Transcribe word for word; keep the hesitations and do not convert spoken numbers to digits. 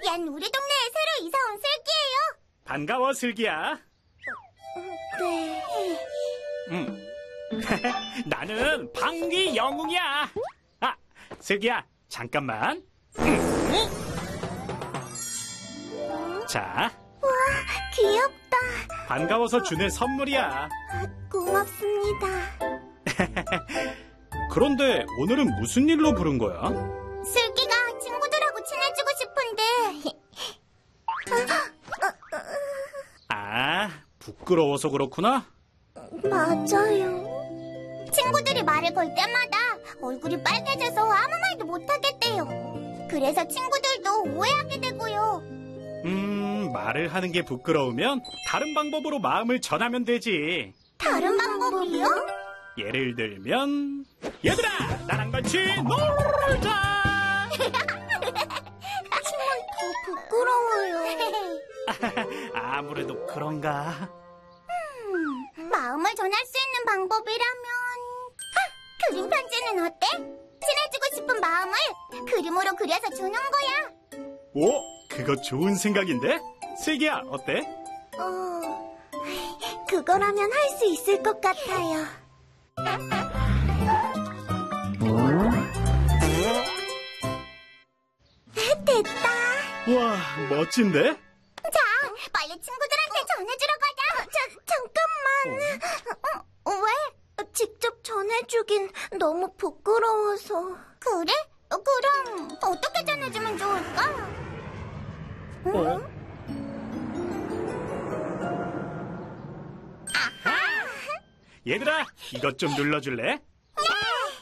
얜 우리 동네에 새로 이사 온 슬기예요. 반가워, 슬기야. 네. 음. 나는 방귀 영웅이야. 아, 슬기야, 잠깐만. 음. 자. 와, 귀엽다. 반가워서 주는 선물이야. 아, 고맙습니다. 그런데 오늘은 무슨 일로 부른 거야? 슬기가 친구들하고 친해지고 싶은데. 아, 부끄러워서 그렇구나? 맞아요. 친구들이 말을 걸 때마다 얼굴이 빨개져서 아무 말도 못하겠대요. 그래서 친구들도 오해하게 되고요. 음, 말을 하는 게 부끄러우면 다른 방법으로 마음을 전하면 되지. 다른 방법이요? 예를 들면, 얘들아, 나랑 같이 놀자! 하지만 더 부끄러워요. 아무래도 그런가? 음, 마음을 전할 수 있는 방법이라면 아, 그림 편지는 어때? 친해지고 싶은 마음을 그림으로 그려서 주는 거야. 오, 그거 좋은 생각인데? 슬기야, 어때? 어, 그거라면 할 수 있을 것 같아요. 됐다. 와, 멋진데? 자, 빨리 친구들한테 전해주러 가자. 자, 잠깐만. 어? 왜? 직접 전해주긴 너무 부끄러워서. 그래? 그럼 어떻게 전해주면 좋을까? 어? 아하. 얘들아, 이것 좀 눌러줄래?